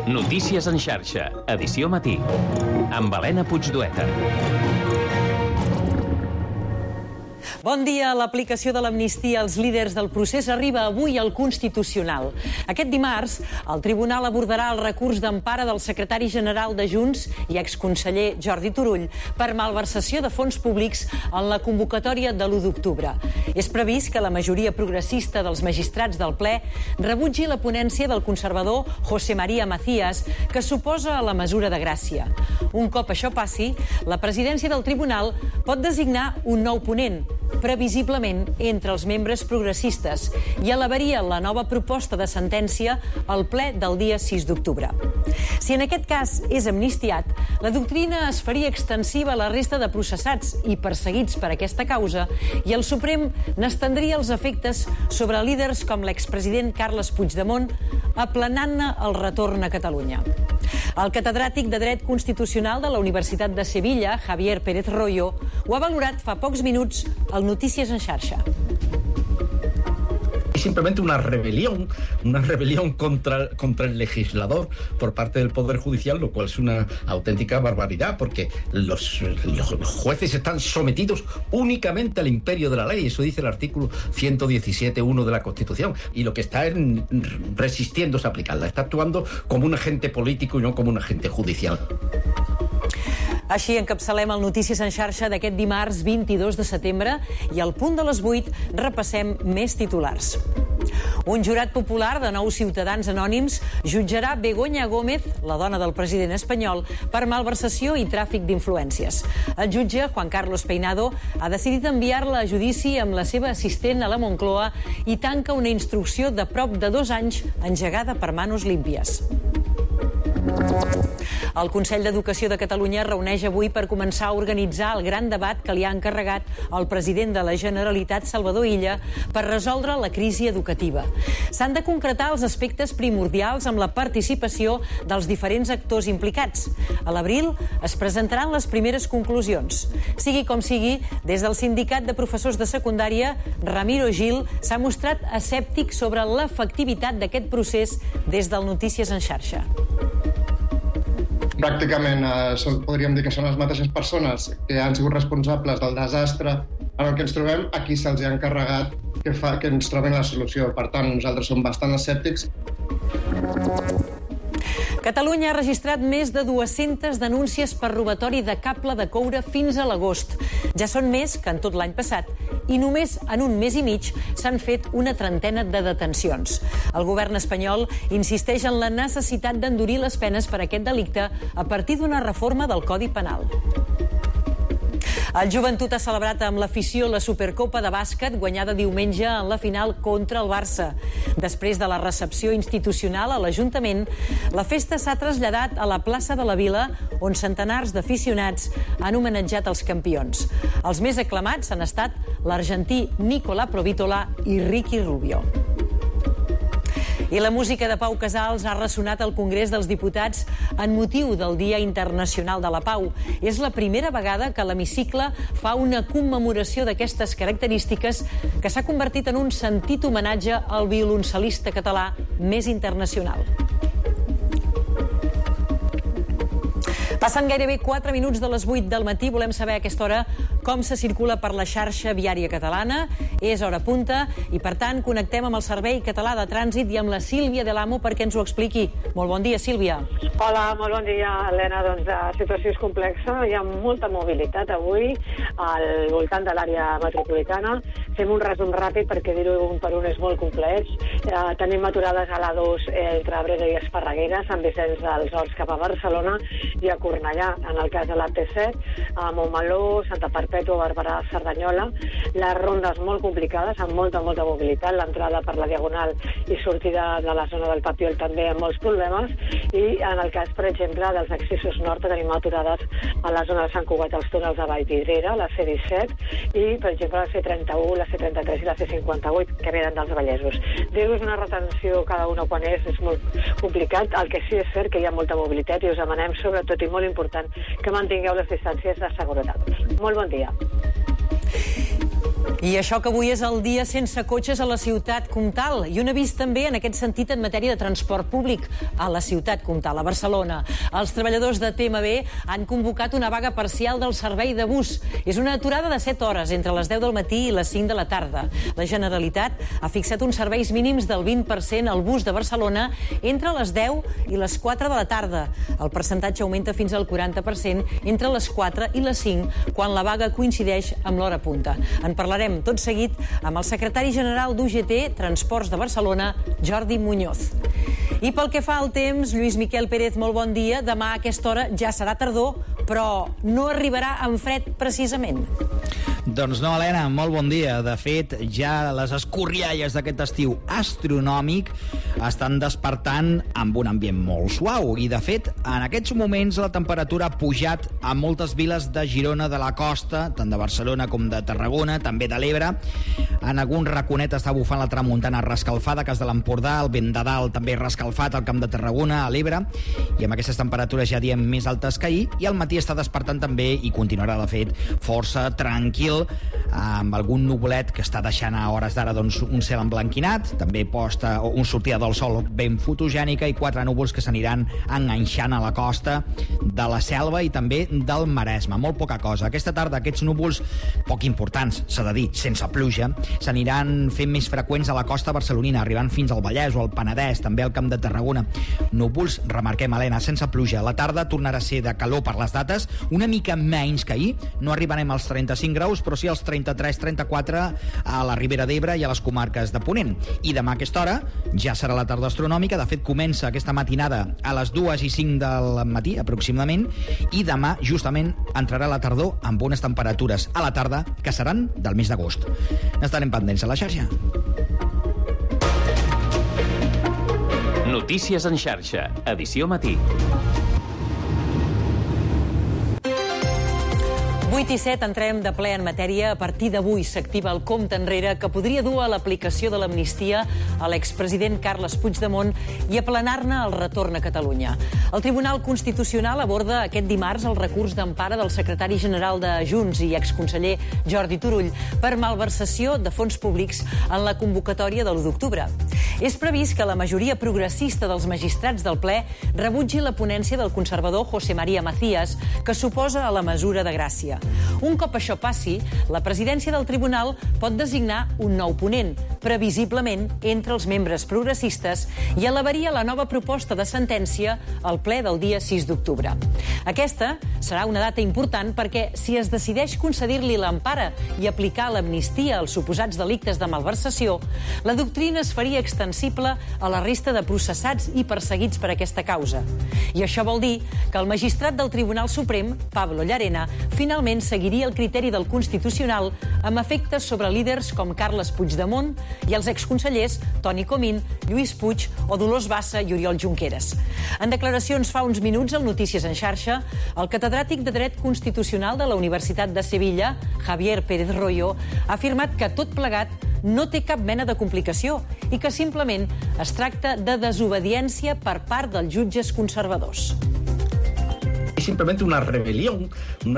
Notícies en xarxa, edició matí, amb Helena Puigdueta. Bon dia. L'aplicació de l'amnistia als líders del procés arriba avui al Constitucional. Aquest dimarts, el Tribunal abordarà el recurs d'empara del secretari general de Junts i exconseller Jordi Turull per malversació de fons públics en la convocatòria de l'1 d'octubre. És previst que la majoria progressista dels magistrats del ple rebutgi la ponència del conservador José María Macías, que s'oposa a la mesura de gràcia. Un cop això passi, la presidència del Tribunal pot designar un nou ponent, previsiblement entre els membres progressistes, i elevaria la nova proposta de sentència al ple del dia 6 d'octubre. Si en aquest cas és amnistiat, la doctrina es faria extensiva a la resta de processats i perseguits per aquesta causa, i el Suprem n'estendria els efectes sobre líders com l'expresident Carles Puigdemont, aplanant-ne el retorn a Catalunya. El catedràtic de Dret Constitucional de la Universitat de Sevilla, Javier Pérez Royo, ho ha valorat fa pocs minuts al Notícies en xarxa. Es simplemente una rebelión contra el legislador por parte del Poder Judicial, lo cual es una auténtica barbaridad, porque los jueces están sometidos únicamente al imperio de la ley. Eso dice el artículo 117.1 de la Constitución, y lo que está resistiendo es aplicarla. Está actuando como un agente político y no como un agente judicial. Així encapçalem el Notícies en xarxa d'aquest dimarts 22 de setembre i al punt de les 8 repassem més titulars. Un jurat popular de 9 ciutadans anònims jutjarà Begoña Gómez, la dona del president espanyol, per malversació i tràfic d'influències. El jutge, Juan Carlos Peinado, ha decidit enviar-la a judici amb la seva assistent a la Moncloa i tanca una instrucció de prop de 2 anys engegada per manos límpies. El Consell d'Educació de Catalunya reuneix avui per començar a organitzar el gran debat que li ha encarregat el president de la Generalitat, Salvador Illa, per resoldre la crisi educativa. S'han de concretar els aspectes primordials amb la participació dels diferents actors implicats. A l'abril es presentaran les primeres conclusions. Sigui com sigui, des del Sindicat de Professors de Secundària, Ramiro Gil s'ha mostrat escèptic sobre l'efectivitat d'aquest procés des del Notícies en xarxa. Pràcticament podríem dir que són les mateixes persones que han sigut responsables del desastre en el que ens trobem, a qui se'ls ha encarregat que ens trobem la solució. Per tant, nosaltres som bastant escèptics. Catalunya ha registrat més de 200 denúncies per robatori de cable de coure fins a l'agost. Ja són més que en tot l'any passat i només en un mes i mig s'han fet una trentena de detencions. El govern espanyol insisteix en la necessitat d'endurir les penes per aquest delicte a partir d'una reforma del Codi Penal. El Joventut ha celebrat amb l'afició la Supercopa de bàsquet guanyada diumenge en la final contra el Barça. Després de la recepció institucional a l'Ajuntament, la festa s'ha traslladat a la plaça de la Vila, on centenars d'aficionats han homenatjat els campions. Els més aclamats han estat l'argentí Nicolà Provítola i Ricky Rubio. I la música de Pau Casals ha ressonat al Congrés dels Diputats en motiu del Dia Internacional de la Pau. És la primera vegada que l'hemicicle fa una commemoració d'aquestes característiques que s'ha convertit en un sentit homenatge al violoncel·lista català més internacional. Passen gairebé 4 minuts de les 8 del matí. Volem saber a aquesta hora com se circula per la xarxa viària catalana. És hora punta i, per tant, connectem amb el Servei Català de Trànsit i amb la Sílvia de l'Amo perquè ens ho expliqui. Molt bon dia, Sílvia. Hola, molt bon dia, Helena. Doncs la situació és complexa. Hi ha molta mobilitat avui al voltant de l'àrea metropolitana. Fem un resum ràpid perquè dir-ho un per un és molt complex. Tenim aturades a l'A2 entre Abrera i Esparreguera, Sant Vicenç dels Horts cap a Barcelona i a Cornellà, en el cas de l'AP7, a Montmeló, Santa Perpètua, Barberà, Cerdanyola. Les rondes molt complicades, amb molta mobilitat, l'entrada per la Diagonal i sortida de la zona del Papiol també amb molts problemes, i en el cas, per exemple, dels accessos nord tenim aturades a la zona de Sant Cugat, als túnels de Vallvidrera, la C-17, i, per exemple, la C-31, la C-33 i la C-58, que venen dels Vallesos. Dir-vos una retenció cada una quan és molt complicat. El que sí és cert que hi ha molta mobilitat i us demanem, sobretot i molt important, que mantingueu les distàncies de seguretat. Molt bon dia. I això que avui és el dia sense cotxes a la ciutat comtal i un avís també en aquest sentit en matèria de transport públic a la ciutat comtal, a Barcelona. Els treballadors de TMB han convocat una vaga parcial del servei de bus. És una aturada de 7 hores entre les 10 del matí i les 5 de la tarda. La Generalitat ha fixat uns serveis mínims del 20% al bus de Barcelona entre les 10 i les 4 de la tarda. El percentatge augmenta fins al 40% entre les 4 i les 5 quan la vaga coincideix amb l'hora punta. En parlarem tot seguit amb el secretari general d'UGT Transports de Barcelona, Jordi Muñoz. I pel que fa al temps, Lluís Miquel Pérez, molt bon dia. Demà a aquesta hora ja serà tardor, però no arribarà amb fred precisament. Doncs no, Helena, molt bon dia. De fet, ja les escorrialles d'aquest estiu astronòmic estan despertant amb un ambient molt suau. I, de fet, en aquests moments la temperatura ha pujat a moltes viles de Girona, de la costa, tant de Barcelona com de Tarragona, també de l'Ebre. En algun raconet està bufant la tramuntana rescalfada, cas de l'Empordà, el vent de dalt també rescalfat al Camp de Tarragona, a l'Ebre, i amb aquestes temperatures ja diem més altes que ahir, i al matí està despertant també, i continuarà, de fet, força tranquil, amb algun nuvolet que està deixant a hores d'ara doncs, un cel emblanquinat, també posta una sortida del sol ben fotogènica i 4 núvols que s'aniran enganxant a la costa de la Selva i també del Maresme. Molt poca cosa. Aquesta tarda aquests núvols, poc importants, s'ha de dir, sense pluja, s'aniran fent més freqüents a la costa barcelonina, arribant fins al Vallès o al Penedès, també al Camp de Tarragona. Núvols, remarquem, Helena, sense pluja. La tarda tornarà a ser de calor per les dates, una mica menys que ahir. No arribarem als 35 graus, però sí als 33-34 a la Ribera d'Ebre i a les comarques de Ponent. I demà a aquesta hora ja serà la tarda astronòmica. De fet, comença aquesta matinada a les 2:05 del matí, aproximadament, i demà, justament, entrarà la tardor amb bones temperatures a la tarda, que seran del mes d'agost. N'estarem pendents a la xarxa. Notícies en xarxa, edició matí. 8 i 7, entrem de ple en matèria. A partir d'avui s'activa el compte enrere que podria dur a l'aplicació de l'amnistia a l'expresident Carles Puigdemont i aplanar-ne el retorn a Catalunya. El Tribunal Constitucional aborda aquest dimarts el recurs d'empara del secretari general de Junts i exconseller Jordi Turull per malversació de fons públics en la convocatòria de l'1 d'octubre. És previst que la majoria progressista dels magistrats del ple rebutgi la ponència del conservador José María Macías, que s'oposa a la mesura de gràcia. Un cop això passi, la presidència del tribunal pot designar un nou ponent, previsiblement entre els membres progressistes, i elevaria la nova proposta de sentència al ple del dia 6 d'octubre. Aquesta serà una data important perquè, si es decideix concedir-li l'empara i aplicar l'amnistia als suposats delictes de malversació, la doctrina es faria extensible a la resta de processats i perseguits per aquesta causa. I això vol dir que el magistrat del Tribunal Suprem, Pablo Llarena, finalment seguiria el criteri del Constitucional amb efectes sobre líders com Carles Puigdemont i els exconsellers Toni Comín, Lluís Puig o Dolors Bassa i Oriol Junqueras. En declaracions fa uns minuts al Notícies en xarxa, el catedràtic de Dret Constitucional de la Universitat de Sevilla, Javier Pérez Royo, ha afirmat que tot plegat no té cap mena de complicació i que simplement es tracta de desobediència per part dels jutges conservadors. Simplemente una rebelión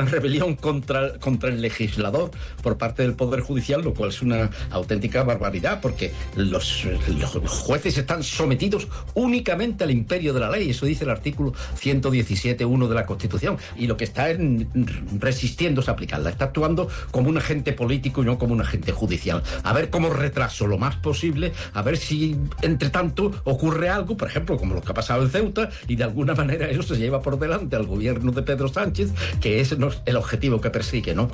contra el legislador por parte del Poder Judicial, lo cual es una auténtica barbaridad, porque los jueces están sometidos únicamente al imperio de la ley. Eso dice el artículo 117.1 de la Constitución. Y lo que está resistiendo es aplicarla. Está actuando como un agente político y no como un agente judicial. A ver cómo retraso lo más posible, a ver si, entre tanto, ocurre algo, por ejemplo, como lo que ha pasado en Ceuta, y de alguna manera eso se lleva por delante al gobierno de Pedro Sánchez, que es el objetivo que persigue, ¿no?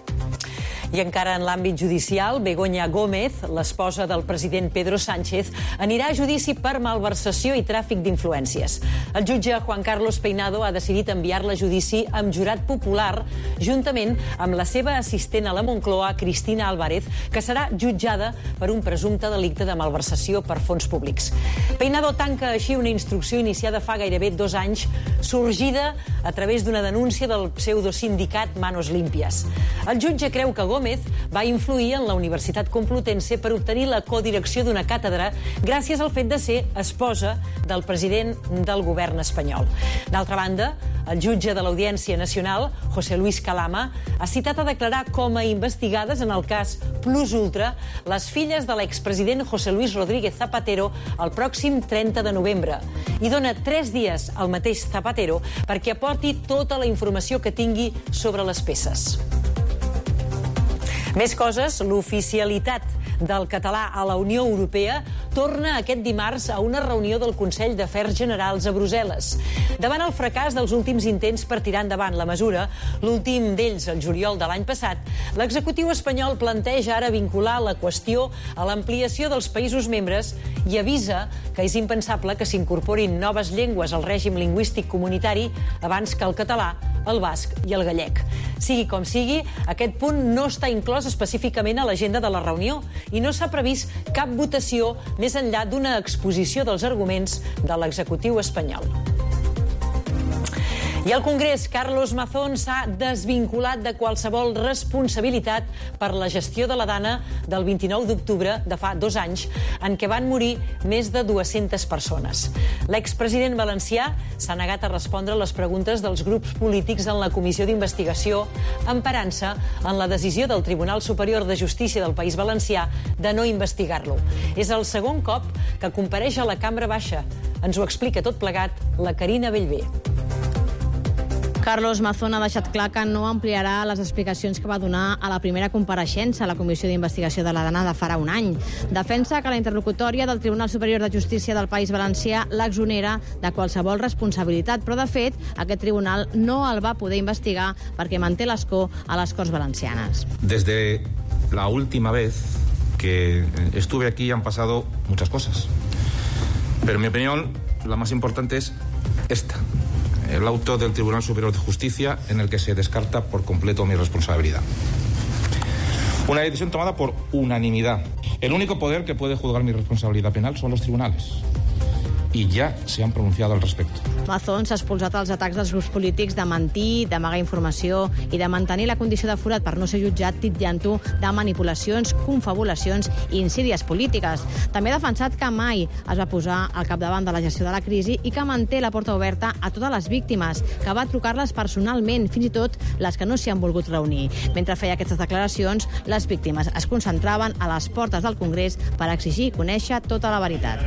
I encara en l'àmbit judicial, Begoña Gómez, l'esposa del president Pedro Sánchez, anirà a judici per malversació i tràfic d'influències. El jutge Juan Carlos Peinado ha decidit enviar-la a judici amb jurat popular, juntament amb la seva assistent a la Moncloa, Cristina Álvarez, que serà jutjada per un presumpte delicte de malversació per fons públics. Peinado tanca així una instrucció iniciada fa gairebé 2 anys, sorgida a través d'una denúncia del pseudosindicat Manos Limpias. El jutge creu que Gómez va influir en la Universitat Complutense per obtenir la codirecció d'una càtedra gràcies al fet de ser esposa del president del govern espanyol. D'altra banda, El jutge de l'Audiència Nacional, José Luis Calama, ha citat a declarar com a investigades en el cas Plus Ultra les filles de l'expresident José Luis Rodríguez Zapatero el pròxim 30 de novembre. I dona 3 dies al mateix Zapatero perquè aporti tota la informació que tingui sobre les peces. Més coses, l'oficialitat del català a la Unió Europea torna aquest dimarts a una reunió del Consell d'Afers Generals a Brussel·les. Davant el fracàs dels últims intents per tirar endavant la mesura, l'últim d'ells el juliol de l'any passat, l'executiu espanyol planteja ara vincular la qüestió a l'ampliació dels països membres i avisa que és impensable que s'incorporin noves llengües al règim lingüístic comunitari abans que el català, el basc i el gallec. Sigui com sigui, aquest punt no està inclòs específicament a l'agenda de la reunió i no s'ha previst cap votació més enllà d'una exposició dels arguments de l'executiu espanyol. I el Congrés, Carlos Mazón, s'ha desvinculat de qualsevol responsabilitat per la gestió de la Dana del 29 d'octubre de fa 2 anys, en què van morir més de 200 persones. L'expresident valencià s'ha negat a respondre les preguntes dels grups polítics en la comissió d'investigació, emparant-se en la decisió del Tribunal Superior de Justícia del País Valencià de no investigar-lo. És el segon cop que compareix a la Cambra Baixa. Ens ho explica tot plegat la Carina Bellver. Carlos Mazón ha deixat clar que no ampliarà les explicacions que va donar a la primera compareixença a la Comissió d'Investigació de la Dana de farà un any. Defensa que la interlocutòria del Tribunal Superior de Justícia del País Valencià l'exonera de qualsevol responsabilitat, però de fet aquest tribunal no el va poder investigar perquè manté l'escó a les Corts Valencianes. Desde la última vez que estuve aquí han pasado muchas cosas, pero en mi opinión la más importante es esta. El auto del Tribunal Superior de Justicia en el que se descarta por completo mi responsabilidad. Una decisión tomada por unanimidad. El único poder que puede juzgar mi responsabilidad penal son los tribunales. I ja se han pronunciado al respecte. Mazón s'ha expulsat els atacs dels grups polítics de mentir, d'amagar informació i de mantenir la condició de forat per no ser jutjat titllant-ho de manipulacions, confabulacions i insídies polítiques. També ha defensat que mai es va posar al capdavant de la gestió de la crisi i que manté la porta oberta a totes les víctimes, que va trucar-les personalment, fins i tot les que no s'hi han volgut reunir. Mentre feia aquestes declaracions, les víctimes es concentraven a les portes del Congrés per exigir conèixer tota la veritat.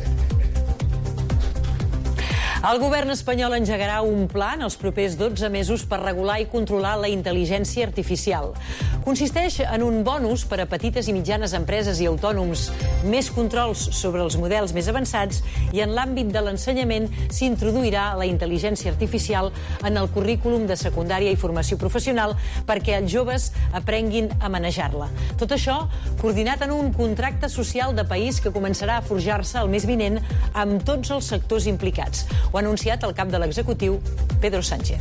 El govern espanyol engegarà un pla en els propers 12 mesos per regular i controlar la intel·ligència artificial. Consisteix en un bonus per a petites i mitjanes empreses i autònoms, més controls sobre els models més avançats i en l'àmbit de l'ensenyament s'introduirà la intel·ligència artificial en el currículum de secundària i formació professional perquè els joves aprenguin a manejar-la. Tot això coordinat en un contracte social de país que començarà a forjar-se el mes vinent amb tots els sectors implicats. Ho ha anunciat el cap de l'executiu, Pedro Sánchez.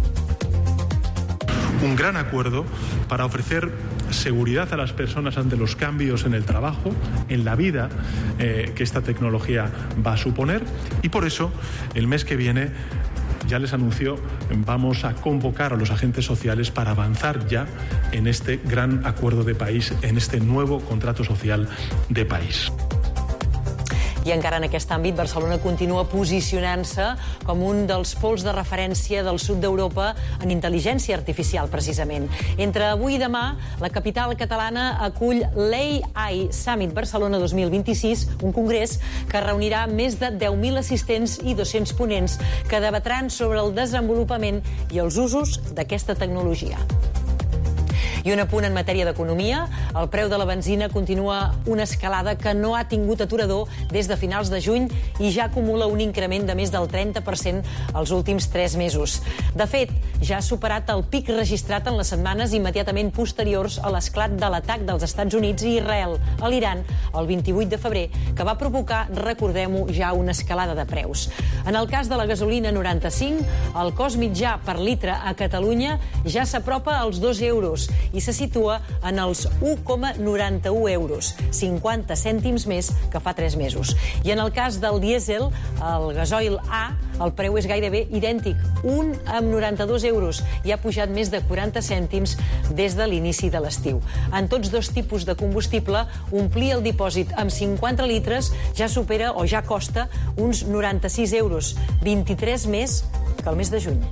Un gran acuerdo para ofrecer seguridad a las personas ante los cambios en el trabajo, en la vida que esta tecnología va a suponer, y por eso el mes que viene, ya les anunció, vamos a convocar a los agentes sociales para avanzar ya en este gran acuerdo de país, en este nuevo contrato social de país. I encara en aquest àmbit, Barcelona continua posicionant-se com un dels pols de referència del sud d'Europa en intel·ligència artificial, precisament. Entre avui i demà, la capital catalana acull l'AI Summit Barcelona 2026, un congrés que reunirà més de 10.000 assistents i 200 ponents que debatran sobre el desenvolupament i els usos d'aquesta tecnologia. I un apunt en matèria d'economia. El preu de la benzina continua una escalada que no ha tingut aturador des de finals de juny i ja acumula un increment de més del 30% els últims 3 mesos. De fet, ja ha superat el pic registrat en les setmanes immediatament posteriors a l'esclat de l'atac dels Estats Units i Israel a l'Iran el 28 de febrer, que va provocar, recordem-ho, ja una escalada de preus. En el cas de la gasolina 95, el cost mitjà per litre a Catalunya ja s'apropa als 2 euros i se situa en els 1,91 euros, 50 cèntims més que fa 3 mesos. I en el cas del dièsel, el gasoil A, el preu és gairebé idèntic, 1,92 euros, i ha pujat més de 40 cèntims des de l'inici de l'estiu. En tots dos tipus de combustible, omplir el dipòsit amb 50 litres ja supera o ja costa uns 96 euros, 23 més que el mes de juny.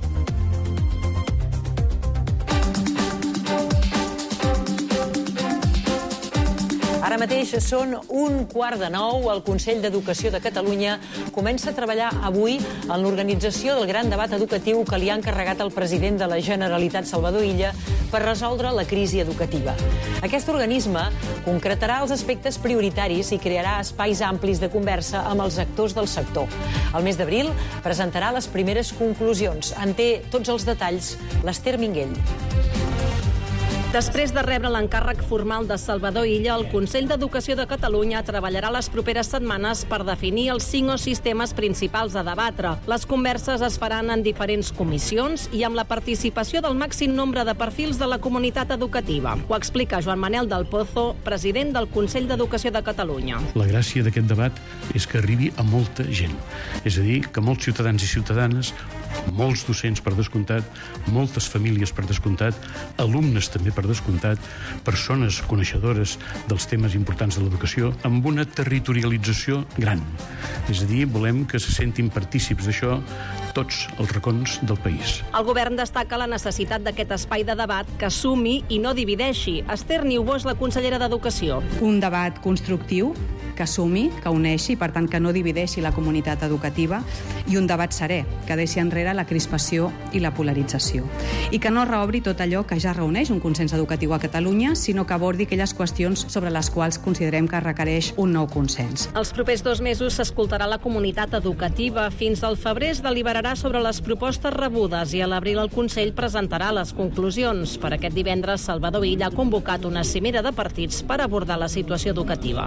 Ara mateix són 8:45. El Consell d'Educació de Catalunya comença a treballar avui en l'organització del gran debat educatiu que li ha encarregat el president de la Generalitat, Salvador Illa, per resoldre la crisi educativa. Aquest organisme concretarà els aspectes prioritaris i crearà espais amplis de conversa amb els actors del sector. El mes d'abril presentarà les primeres conclusions. En té tots els detalls l'Ester Minguell. Després de rebre l'encàrrec formal de Salvador Illa, el Consell d'Educació de Catalunya treballarà les properes setmanes per definir els 5 sistemes principals a debatre. Les converses es faran en diferents comissions i amb la participació del màxim nombre de perfils de la comunitat educativa. Ho explica Joan Manel del Pozo, president del Consell d'Educació de Catalunya. La gràcia d'aquest debat és que arribi a molta gent. És a dir, que molts ciutadans i ciutadanes, molts docents per descomptat, moltes famílies per descomptat, alumnes també per descomptat, persones coneixedores dels temes importants de l'educació, amb una territorialització gran. És a dir, volem que se sentin partícips d'això tots els racons del país. El govern destaca la necessitat d'aquest espai de debat que sumi i no divideixi. Ester Niubó és la consellera d'Educació. Un debat constructiu que sumi, que uneixi, per tant que no divideixi la comunitat educativa, i un debat serè, que deixi enrere la crispació i la polarització. I que no reobri tot allò que ja reuneix un consens educatiu a Catalunya, sinó que abordi aquelles qüestions sobre les quals considerem que requereix un nou consens. Els propers 2 mesos s'escoltarà la comunitat educativa. Fins al febrer es deliberarà sobre les propostes rebudes i a l'abril el Consell presentarà les conclusions. Per aquest divendres, Salvador Illa ha convocat una cimera de partits per abordar la situació educativa.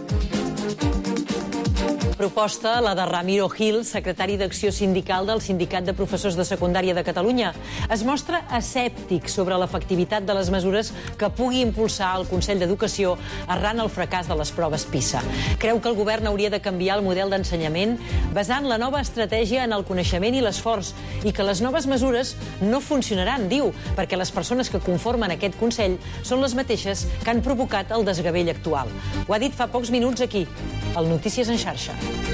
Proposta, la de Ramiro Gil, secretari d'Acció Sindical del Sindicat de Professors de Secundària de Catalunya. Es mostra escèptic sobre l'efectivitat de les mesures que pugui impulsar el Consell d'Educació arran el fracàs de les proves PISA. Creu que el govern hauria de canviar el model d'ensenyament basant la nova estratègia en el coneixement i l'esforç i que les noves mesures no funcionaran, diu, perquè les persones que conformen aquest Consell són les mateixes que han provocat el desgavell actual. Ho ha dit fa pocs minuts aquí, al Notícies en Xarxa.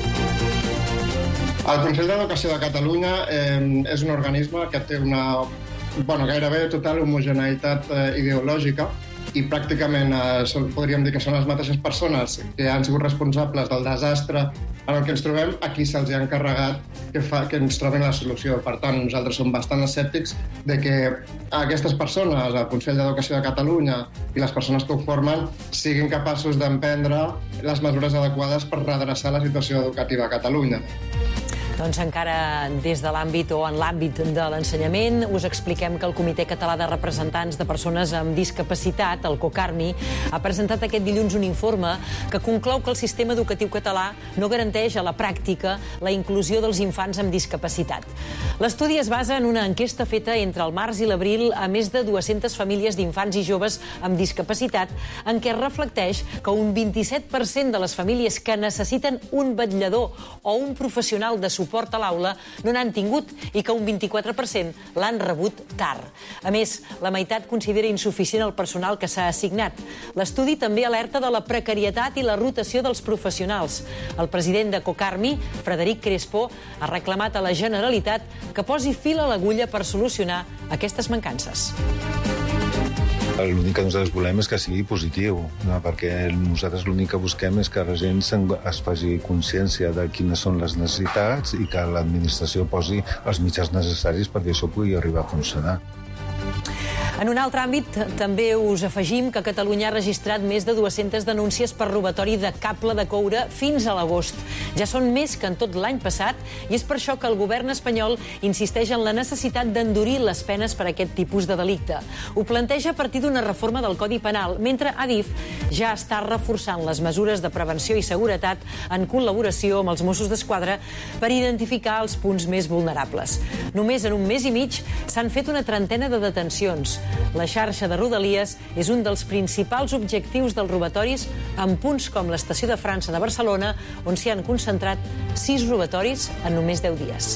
El Consell d'Educació de Catalunya és un organisme que té una gairebé total homogeneïtat ideològica i pràcticament podríem dir que són les mateixes persones que han sigut responsables del desastre en el que ens trobem, aquí se'ls ha encarregat que ens trobin la solució. Per tant, nosaltres som bastant escèptics de que aquestes persones, el Consell d'Educació de Catalunya i les persones que ho formen, siguin capaços d'emprendre les mesures adequades per redreçar la situació educativa a Catalunya. Doncs encara des de l'àmbit o en l'àmbit de l'ensenyament us expliquem que el Comitè Català de Representants de Persones amb Discapacitat, el COCARMI, ha presentat aquest dilluns un informe que conclou que el sistema educatiu català no garanteix a la pràctica la inclusió dels infants amb discapacitat. L'estudi es basa en una enquesta feta entre el març i l'abril a més de 200 famílies d'infants i joves amb discapacitat, en què es reflecteix que un 27% de les famílies que necessiten un vetllador o un professional de suport a l'aula no n'han tingut i que un 24% l'han rebut tard. A més, la meitat considera insuficient el personal que s'ha assignat. L'estudi també alerta de la precarietat i la rotació dels professionals. El president de COCARMI, Frederic Crespo, ha reclamat a la Generalitat que posi fil a l'agulla per solucionar aquestes mancances. L'únic que nosaltres volem és que sigui positiu, perquè nosaltres l'únic que busquem és que la gent es faci consciència de quines són les necessitats i que l'administració posi els mitjans necessaris perquè això pugui arribar a funcionar. En un altre àmbit, també us afegim que Catalunya ha registrat més de 200 denúncies per robatori de cable de coure fins a l'agost. Ja són més que en tot l'any passat i és per això que el govern espanyol insisteix en la necessitat d'endurir les penes per a aquest tipus de delicte. Ho planteja a partir d'una reforma del Codi Penal, mentre Adif ja està reforçant les mesures de prevenció i seguretat en col·laboració amb els Mossos d'Esquadra per identificar els punts més vulnerables. Només en un mes i mig s'han fet una trentena de detencions. La xarxa de Rodalies és un dels principals objectius dels robatoris en punts com l'Estació de França de Barcelona, on s'hi han concentrat 6 robatoris en només 10 dies.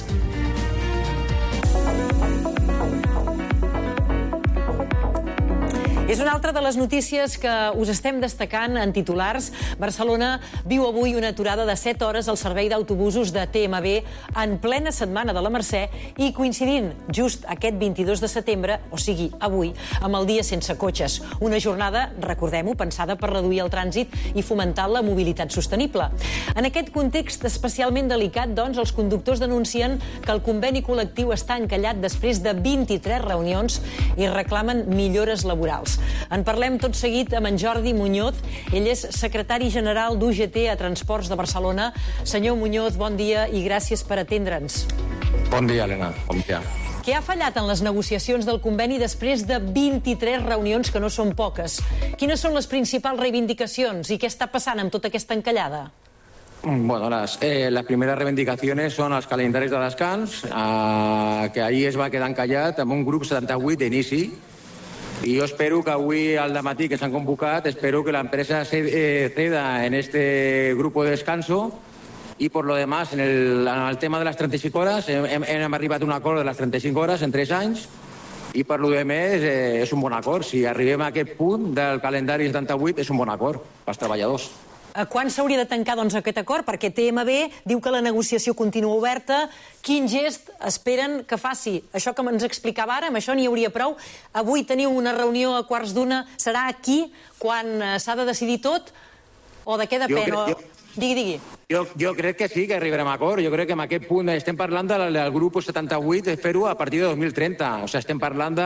És una altra de les notícies que us estem destacant en titulars. Barcelona viu avui una aturada de 7 hores al servei d'autobusos de TMB en plena setmana de la Mercè i coincidint just aquest 22 de setembre, o sigui, avui, amb el dia sense cotxes. Una jornada, recordem-ho, pensada per reduir el trànsit i fomentar la mobilitat sostenible. En aquest context especialment delicat, doncs, els conductors denuncien que el conveni col·lectiu està encallat després de 23 reunions i reclamen millores laborals. En parlem tot seguit amb en Jordi Muñoz. Ell és secretari general d'UGT a Transports de Barcelona. Senyor Muñoz, bon dia i gràcies per atendre'ns. Bon dia, Helena. Bon dia. Què ha fallat en les negociacions del conveni després de 23 reunions, que no són poques? Quines són les principals reivindicacions i què està passant amb tota aquesta encallada? Bueno, las primeras reivindicaciones son els calendaris de descans, que ahir es va quedar encallat amb un grup 78 d'inici. Y yo espero que avui al dematí que s'han convocat, espero que la empresa ceda en este grupo de descanso y por lo demás, en el tema de las 35 hores, hem arribat a un acord de les 35 hores en 3 anys i per lo demés és un bon acord. Si arribem a aquest punt del calendari 78 és un bon acord pels treballadors. Quan s'hauria de tancar doncs, aquest acord? Perquè TMB diu que la negociació continua oberta. Quin gest esperen que faci? Això que ens explicava ara, amb això n'hi hauria prou? Avui teniu una reunió a 12:15. Serà aquí quan s'ha de decidir tot? O de què depèn? Digui. Jo crec que sí, que arribarem a acord. Jo crec que en aquest punt estem parlant del grup 78, espero, a partir de 2030. O sigui, estem parlant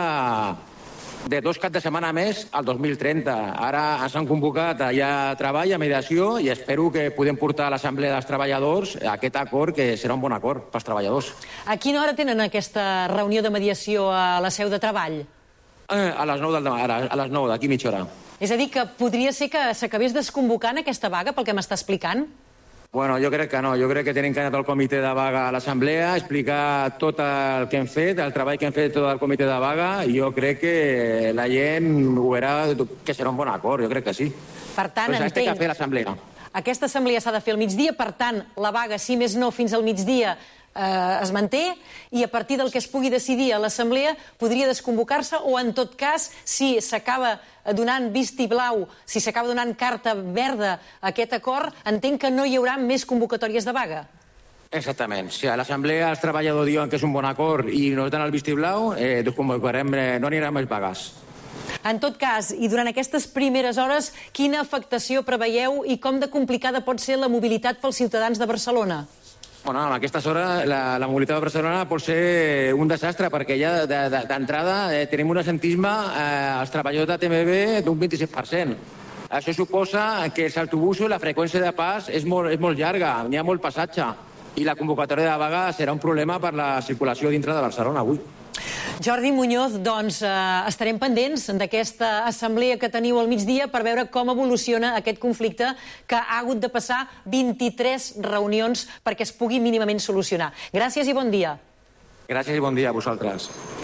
de 2 caps de setmana més al 2030. Ara s'han convocat allà a treball, a mediació, i espero que podem portar a l'Assemblea dels Treballadors aquest acord, que serà un bon acord pels treballadors. A quina hora tenen aquesta reunió de mediació a la seu de treball? A les 9 del demà, a les 9, d'aquí mitja hora. És a dir, que podria ser que s'acabés desconvocant aquesta vaga, pel que m'està explicant? Bueno, jo crec que no. Jo crec que tenim que anar al comitè de vaga a l'Assemblea, explicar tot el que hem fet, el treball que hem fet tot el comitè de vaga, i jo crec que la gent ho verà, que serà un bon acord, jo crec que sí. Per tant, entenc... Però s'ha de fer l'Assemblea. Aquesta assemblea s'ha de fer al migdia, per tant, la vaga, si més no, fins al migdia es manté, i a partir del que es pugui decidir a l'assemblea podria desconvocar-se, o en tot cas, si s'acaba donant vistiplau, si s'acaba donant carta verda a aquest acord, entenc que no hi haurà més convocatòries de vaga. Exactament. Si a l'assemblea els treballadors diuen que és un bon acord i no donen el vistiplau, desconvocarem, no anirà més vagues. En tot cas, i durant aquestes primeres hores, quina afectació preveieu i com de complicada pot ser la mobilitat pels ciutadans de Barcelona? Bueno, en aquestes hores la mobilitat de Barcelona pot ser un desastre, perquè ja d'entrada tenim un assentisme als treballadors de TMB d'un 26%. Això suposa que els autobusos, la freqüència de pas és molt llarga, n'hi ha molt passatge, i la convocatòria de vaga serà un problema per la circulació dintre de Barcelona avui. Jordi Muñoz, doncs estarem pendents d'aquesta assemblea que teniu al migdia per veure com evoluciona aquest conflicte que ha hagut de passar 23 reunions perquè es pugui mínimament solucionar. Gràcies i bon dia. Gràcies i bon dia a vosaltres.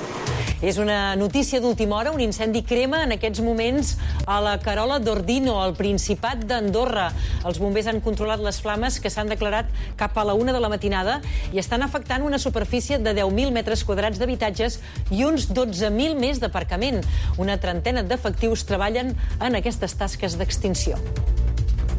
És una notícia d'última hora. Un incendi crema en aquests moments a la Carola d'Ordino, al Principat d'Andorra. Els bombers han controlat les flames que s'han declarat cap a la 1 de la matinada i estan afectant una superfície de 10.000 metres quadrats d'habitatges i uns 12.000 més d'aparcament. Una trentena d'efectius treballen en aquestes tasques d'extinció.